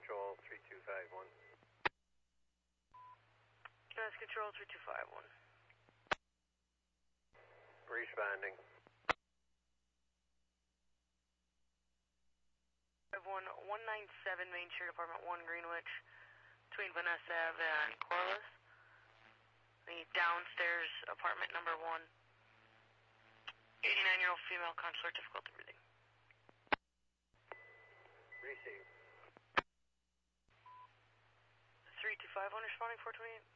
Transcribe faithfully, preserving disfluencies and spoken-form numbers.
Control, three two five one. Gas Control, three two five one. Responding. one one nine seven Main Street, Apartment one, Greenwich, between Vanessa Ave and Corliss. The downstairs apartment number one. eighty-nine-year-old female, consular, difficulty breathing. Receive. three two five one responding, four twenty-eight.